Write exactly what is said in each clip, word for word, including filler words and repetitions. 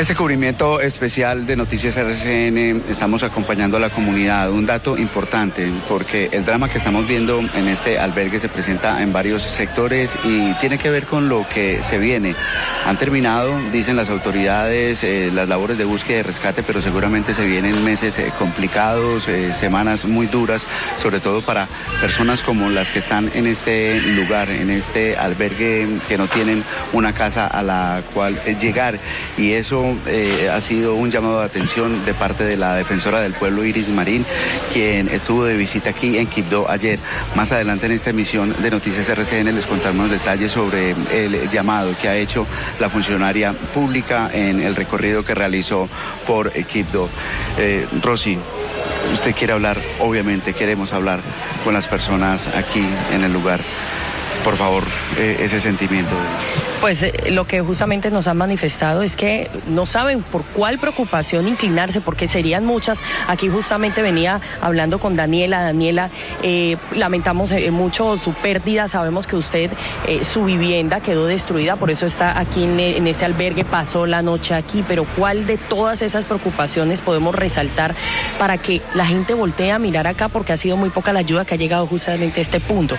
este cubrimiento especial de Noticias R C N estamos acompañando a la comunidad. Un dato importante, porque el drama que estamos viendo en este albergue se presenta en varios sectores y tiene que ver con lo que se viene. Han terminado, dicen las autoridades, eh, las labores de búsqueda y rescate, pero seguramente se vienen meses eh, complicados, eh, semanas muy duras, sobre todo para personas como las que están en este lugar, en este albergue, que no tienen una casa a la cual llegar. Y eso eh, ha sido un llamado de atención de parte de la defensora del pueblo, Iris Marín, quien estuvo de visita aquí en Quibdó ayer. Más adelante en esta emisión de Noticias R C N les contamos detalles sobre el llamado que ha hecho la funcionaria pública en el recorrido que realizó por Quibdó. Eh, Rosy, usted quiere hablar, obviamente queremos hablar con las personas aquí en el lugar. Por favor, eh, ese sentimiento. Pues eh, lo que justamente nos han manifestado es que no saben por cuál preocupación inclinarse, porque serían muchas. Aquí justamente venía hablando con Daniela. Daniela, eh, lamentamos eh, mucho su pérdida. Sabemos que usted, eh, su vivienda quedó destruida, por eso está aquí en, en este albergue, pasó la noche aquí. Pero ¿cuál de todas esas preocupaciones podemos resaltar para que la gente voltee a mirar acá? Porque ha sido muy poca la ayuda que ha llegado justamente a este punto.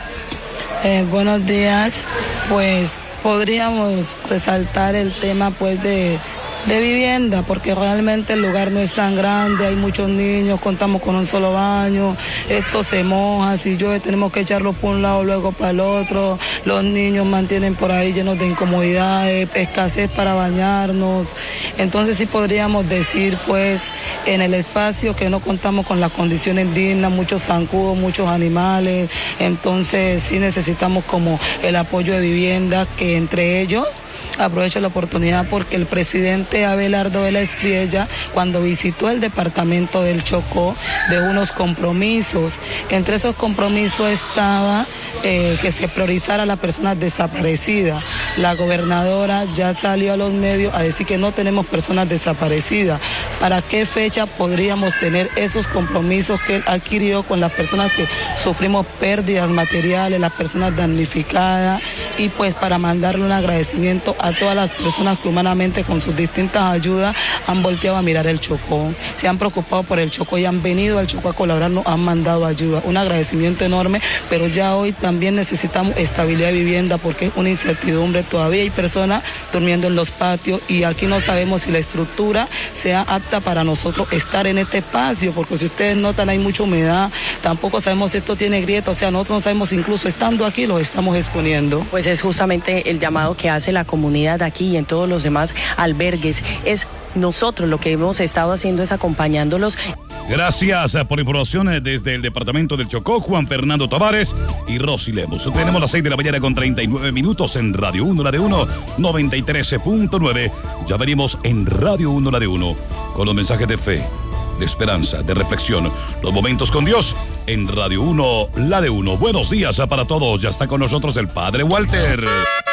Eh, buenos días, pues podríamos resaltar el tema pues de, de vivienda, porque realmente el lugar no es tan grande, hay muchos niños, contamos con un solo baño, esto se moja, si llueve tenemos que echarlo por un lado luego para el otro, los niños mantienen por ahí llenos de incomodidades, escasez para bañarnos, entonces sí podríamos decir pues en el espacio que no contamos con las condiciones dignas, muchos zancudos, muchos animales, entonces sí necesitamos como el apoyo de vivienda, que entre ellos aprovecho la oportunidad porque el presidente Abelardo de la Espriella, cuando visitó el departamento del Chocó, de unos compromisos. Entre esos compromisos estaba eh, que se priorizara a las personas desaparecidas. La gobernadora ya salió a los medios a decir que no tenemos personas desaparecidas. ¿Para qué fecha podríamos tener esos compromisos que él adquirió con las personas que sufrimos pérdidas materiales, las personas damnificadas? Y pues para mandarle un agradecimiento a todas las personas que humanamente con sus distintas ayudas han volteado a mirar el Chocó, se han preocupado por el Chocó y han venido al Chocó a colaborar, nos han mandado ayuda. Un agradecimiento enorme, pero ya hoy también necesitamos estabilidad de vivienda porque es una incertidumbre. Todavía hay personas durmiendo en los patios y aquí no sabemos si la estructura sea apta para nosotros estar en este espacio, porque si ustedes notan hay mucha humedad, tampoco sabemos si esto tiene grieta, o sea, nosotros no sabemos, incluso estando aquí lo estamos exponiendo. Pues es justamente el llamado que hace la comunidad aquí y en todos los demás albergues. Es nosotros lo que hemos estado haciendo es acompañándolos. Gracias por informaciones desde el departamento del Chocó, Juan Fernando Tavares y Rosy Lemos. Tenemos las seis de la mañana con treinta y nueve minutos en Radio uno, la de uno, noventa y tres punto nueve. Ya venimos en Radio uno, la de uno, con los mensajes de fe, de esperanza, de reflexión, los momentos con Dios en Radio uno, la de uno. Buenos días para todos. Ya está con nosotros el Padre Walter.